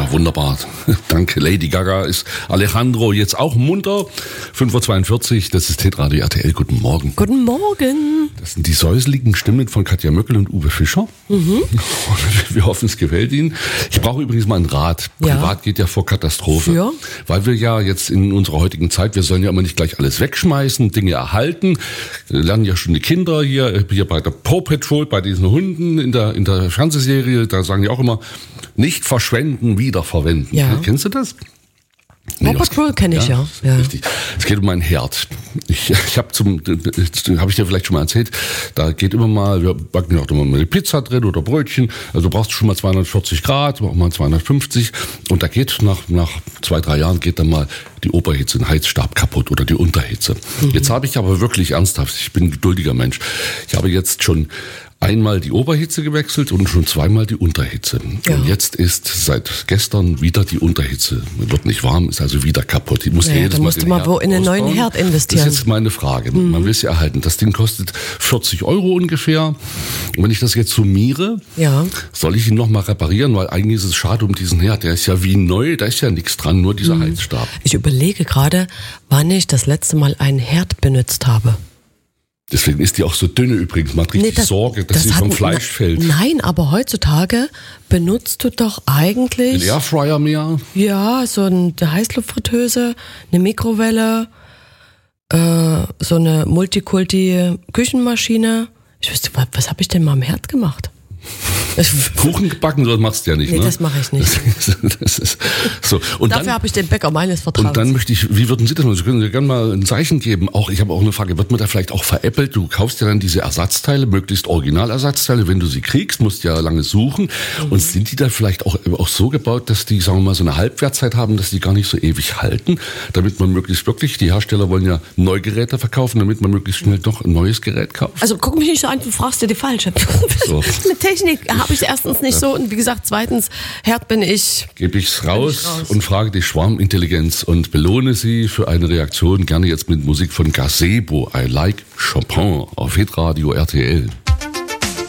wunderbar. Danke. Lady Gaga ist Alejandro jetzt auch munter. 5.42 Uhr, das ist Hitradio RTL. Guten Morgen. Guten Morgen. Das sind die säuseligen Stimmen von Katja Möckel und Uwe Fischer. Mhm. Wir hoffen, es gefällt Ihnen. Ich brauche übrigens mal einen Rat. Privat geht ja vor Katastrophe. Für? Weil wir ja jetzt in unserer heutigen Zeit, wir sollen ja immer nicht gleich alles wegschmeißen, Dinge erhalten. Wir lernen ja schon die Kinder hier bei der Paw Patrol, bei diesen Hunden in der Fernsehserie, da sagen die auch immer, nicht verschwenden, wiederverwenden. Ja. Kennst du das? Paw Patrol kenne ich ja. Richtig. Es geht um meinen Herd. Ich habe ich dir vielleicht schon mal erzählt, da geht immer mal, wir backen ja auch immer mal eine Pizza drin oder Brötchen, also brauchst du schon mal 240 Grad, auch mal 250 und da geht nach 2-3 Jahren geht dann mal die Oberhitze, ein Heizstab kaputt oder die Unterhitze. Mhm. Jetzt habe ich aber wirklich ernsthaft, ich bin ein geduldiger Mensch, ich habe jetzt schon einmal die Oberhitze gewechselt und schon zweimal die Unterhitze. Ja. Und jetzt ist seit gestern wieder die Unterhitze. Wird nicht warm, ist also wieder kaputt. Ich muss jedes Mal musst du mal wo in einen neuen Herd investieren. Das ist jetzt meine Frage. Mhm. Man will es ja erhalten. Das Ding kostet 40 Euro ungefähr. Und wenn ich das jetzt summiere, soll ich ihn nochmal reparieren? Weil eigentlich ist es schade um diesen Herd. Der ist ja wie neu, da ist ja nichts dran, nur dieser Heizstab. Ich überlege gerade, wann ich das letzte Mal einen Herd benutzt habe. Deswegen ist die auch so dünne übrigens. Man hat richtig Sorge, dass sie vom Fleisch fällt. Nein, aber heutzutage benutzt du doch eigentlich... Den Airfryer mehr? Ja, so eine Heißluftfritteuse, eine Mikrowelle, so eine Multikulti-Küchenmaschine. Ich wüsste, was habe ich denn mal am Herd gemacht? Kuchen gebacken, das machst du ja nicht, nee, ne? Das mache ich nicht. Das ist so. Und dafür habe ich den Bäcker meines Vertrauens. Und dann möchte ich, wie würden Sie das machen? Sie können mir gerne mal ein Zeichen geben. Ich habe auch eine Frage, wird man da vielleicht auch veräppelt? Du kaufst ja dann diese Ersatzteile, möglichst Originalersatzteile, wenn du sie kriegst, musst ja lange suchen. Mhm. Und sind die da vielleicht auch so gebaut, dass die, sagen wir mal, so eine Halbwertzeit haben, dass die gar nicht so ewig halten, damit man möglichst wirklich, die Hersteller wollen ja Neugeräte verkaufen, damit man möglichst schnell doch ein neues Gerät kauft? Also guck mich nicht so an, du fragst dir die falsche. So. Mit Technik habe ich erstens nicht so und wie gesagt, zweitens, Herd bin ich. Gebe ich's raus und frage die Schwarmintelligenz und belohne sie für eine Reaktion, gerne jetzt mit Musik von Gazebo, I Like Chopin auf Hitradio RTL.